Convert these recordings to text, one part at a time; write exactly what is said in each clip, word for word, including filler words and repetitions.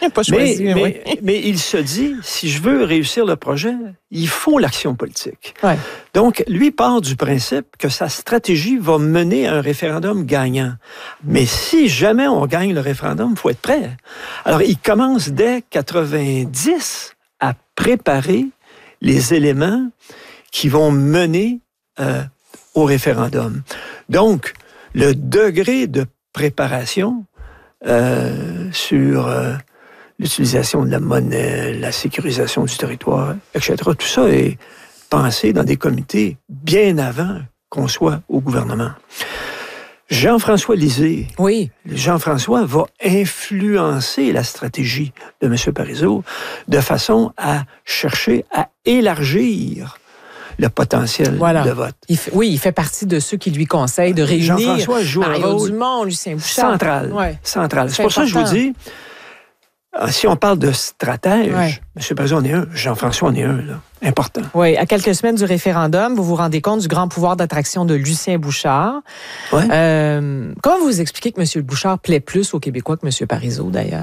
Pas choisi, mais, oui. mais, mais il se dit, si je veux réussir le projet, il faut l'action politique. Ouais. Donc, lui part du principe que sa stratégie va mener à un référendum gagnant. Mais si jamais on gagne le référendum, il faut être prêt. Alors, il commence dès quatre-vingt-dix à préparer les éléments qui vont mener euh, au référendum. Donc, le degré de préparation euh, sur euh, l'utilisation de la monnaie, la sécurisation du territoire, et cetera, tout ça est pensé dans des comités bien avant qu'on soit au gouvernement. Jean-François Lisée, oui. Jean-François va influencer la stratégie de M. Parizeau de façon à chercher à élargir le potentiel voilà. de vote. Il fait, oui, il fait partie de ceux qui lui conseillent de réunir Jean-François joue un Mario rôle Dumont, Lucien Bouchard. Central. Ouais. central. C'est, C'est pour important. ça que je vous dis, si on parle de stratège, ouais. M. Parizeau en est un, Jean-François en est un, là. Important. Oui, à quelques semaines du référendum, vous vous rendez compte du grand pouvoir d'attraction de Lucien Bouchard. Ouais. Euh, comment vous expliquez que M. Bouchard plaît plus aux Québécois que M. Parizeau, d'ailleurs?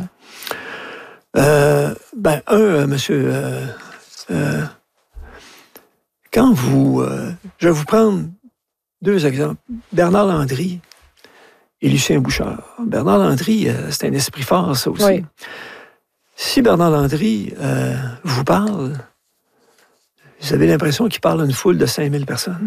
Euh, ben, un, euh, monsieur... Euh, euh, quand vous... Euh, je vais vous prendre deux exemples. Bernard Landry et Lucien Bouchard. Bernard Landry, euh, c'est un esprit fort, ça aussi. Oui. Si Bernard Landry euh, vous parle, vous avez l'impression qu'il parle à une foule de cinq mille personnes.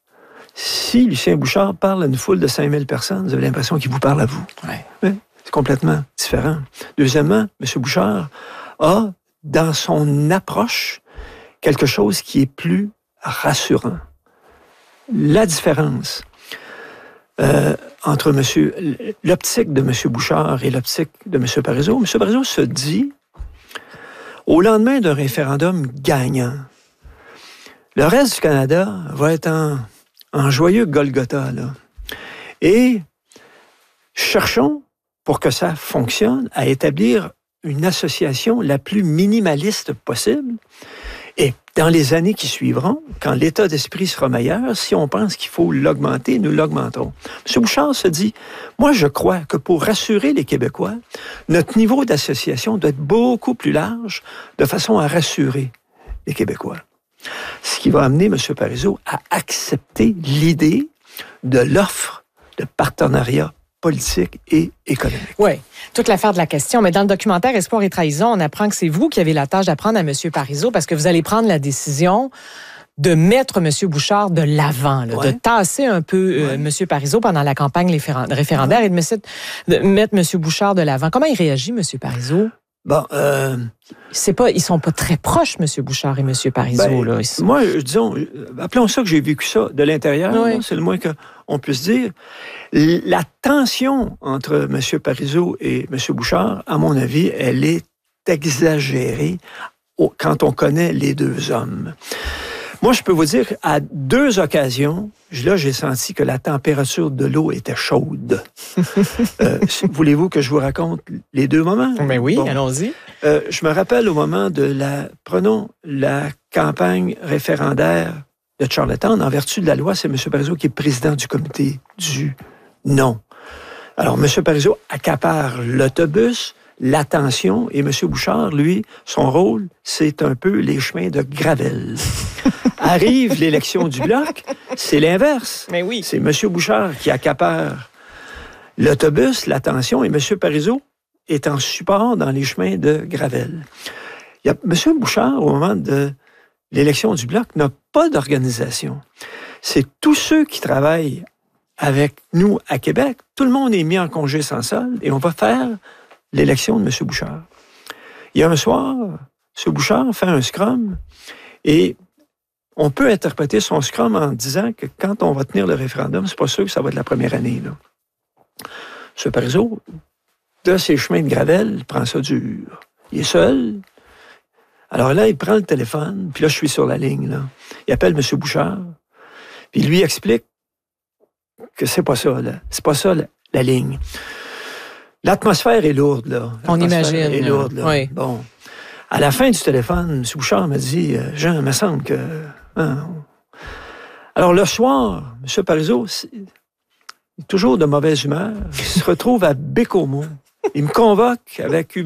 Si Lucien Bouchard parle à une foule de cinq mille personnes, vous avez l'impression qu'il vous parle à vous. Ouais. Oui, c'est complètement différent. Deuxièmement, M. Bouchard a, dans son approche, quelque chose qui est plus rassurant. La différence euh, entre monsieur, l'optique de M. Bouchard et l'optique de M. Parizeau, M. Parizeau se dit, au lendemain d'un référendum gagnant, le reste du Canada va être en, en joyeux Golgotha, là. Et cherchons, pour que ça fonctionne, à établir une association la plus minimaliste possible. Et dans les années qui suivront, quand l'état d'esprit sera meilleur, si on pense qu'il faut l'augmenter, nous l'augmenterons. M. Bouchard se dit, moi je crois que pour rassurer les Québécois, notre niveau d'association doit être beaucoup plus large, de façon à rassurer les Québécois. Ce qui va amener M. Parizeau à accepter l'idée de l'offre de partenariat politique et économique. Oui, toute l'affaire de la question. Mais dans le documentaire Espoir et trahison, on apprend que c'est vous qui avez la tâche d'apprendre à M. Parizeau parce que vous allez prendre la décision de mettre M. Bouchard de l'avant, là, ouais. de tasser un peu euh, ouais. M. Parizeau pendant la campagne référendaire ouais. et de, me, de mettre M. Bouchard de l'avant. Comment il réagit, M. Parizeau? Bon, euh... c'est pas, ils sont pas très proches, M. Bouchard et M. Parizeau. Ben, là. Moi, disons, appelons ça que j'ai vécu ça de l'intérieur, oui. là, c'est le moins qu'on puisse dire. La tension entre M. Parizeau et M. Bouchard, à mon avis, elle est exagérée quand on connaît les deux hommes. Moi, je peux vous dire, à deux occasions, là, j'ai senti que la température de l'eau était chaude. euh, voulez-vous que je vous raconte les deux moments? Mais oui, bon. allons-y. Euh, je me rappelle au moment de la... Prenons la campagne référendaire de Charlottetown. En vertu de la loi, c'est M. Parizeau qui est président du comité du non. Alors, M. Parizeau accapare l'autobus, l'attention, et M. Bouchard, lui, son rôle, c'est un peu les chemins de Gravel. Arrive l'élection du Bloc, c'est l'inverse. Mais oui. C'est M. Bouchard qui accapare l'autobus, l'attention, et M. Parizeau est en support dans les chemins de Gravel. Il y a M. Bouchard, au moment de l'élection du Bloc, n'a pas d'organisation. C'est tous ceux qui travaillent avec nous à Québec. Tout le monde est mis en congé sans solde et on va faire l'élection de M. Bouchard. Il y a un soir, M. Bouchard fait un scrum et on peut interpréter son scrum en disant que quand on va tenir le référendum, c'est pas sûr que ça va être la première année, là. M. Parizeau, de ses chemins de Gravel, il prend ça dur. Il est seul. Alors là, il prend le téléphone, puis là, je suis sur la ligne, là. Il appelle M. Bouchard, puis il lui explique que c'est pas ça, là. C'est pas ça, la, la ligne. L'atmosphère est lourde, là. On imagine. est lourde, là. Oui. Bon. À la fin du téléphone, M. Bouchard m'a dit, « Jean, il me semble que... Hein, on... » Alors, le soir, M. Parizeau, toujours de mauvaise humeur, il se retrouve à Bécomo. Il me convoque avec